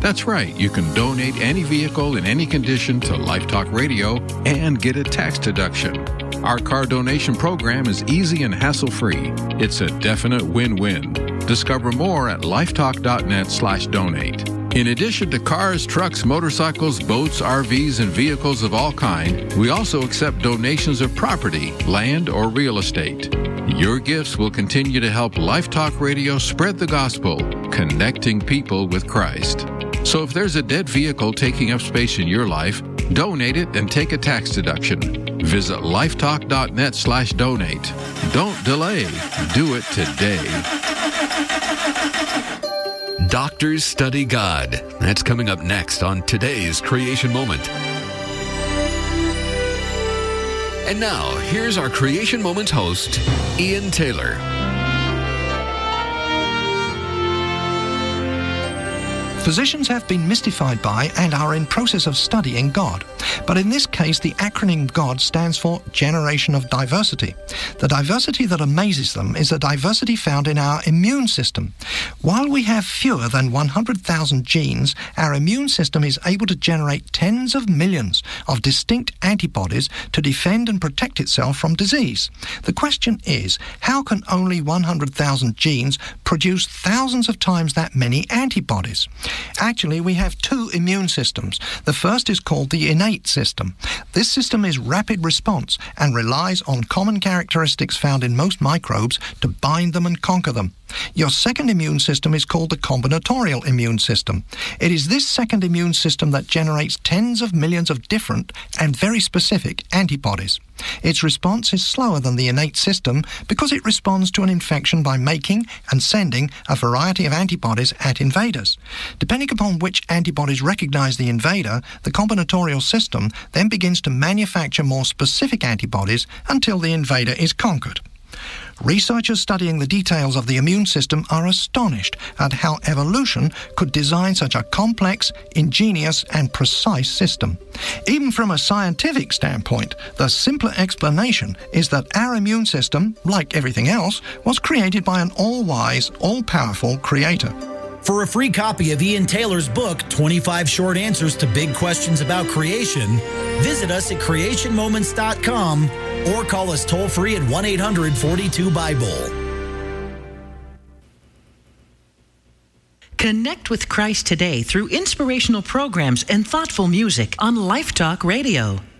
That's right, you can donate any vehicle in any condition to Life Talk Radio and get a tax deduction. Our car donation program is easy and hassle-free. It's a definite win-win. Discover more at lifetalk.net/donate. In addition to cars, trucks, motorcycles, boats, RVs, and vehicles of all kind, we also accept donations of property, land, or real estate. Your gifts will continue to help Life Talk Radio spread the gospel, connecting people with Christ. So if there's a dead vehicle taking up space in your life, donate it and take a tax deduction. Visit lifetalk.net/donate. Don't delay. Do it today. Doctors Study God. That's coming up next on today's Creation Moment. And now, here's our Creation Moments host, Ian Taylor. Physicians have been mystified by and are in process of studying God. But in this case, the acronym GOD stands for Generation of Diversity. The diversity that amazes them is the diversity found in our immune system. While we have fewer than 100,000 genes, our immune system is able to generate tens of millions of distinct antibodies to defend and protect itself from disease. The question is, how can only 100,000 genes produce thousands of times that many antibodies? Actually, we have two immune systems. The first is called the innate system. This system is rapid response and relies on common characteristics found in most microbes to bind them and conquer them. Your second immune system is called the combinatorial immune system. It is this second immune system that generates tens of millions of different and very specific antibodies. Its response is slower than the innate system because it responds to an infection by making and sending a variety of antibodies at invaders. Depending upon which antibodies recognize the invader, the combinatorial system then begins to manufacture more specific antibodies until the invader is conquered. Researchers studying the details of the immune system are astonished at how evolution could design such a complex, ingenious, and precise system. Even from a scientific standpoint, the simpler explanation is that our immune system, like everything else, was created by an all-wise, all-powerful creator. For a free copy of Ian Taylor's book, 25 Short Answers to Big Questions About Creation, visit us at creationmoments.com or call us toll-free at 1-800-42-BIBLE. Connect with Christ today through inspirational programs and thoughtful music on Life Talk Radio.